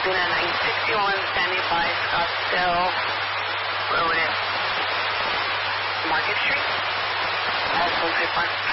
Laguna 961, standing by Scottsdale Road, Market Street. That's 151.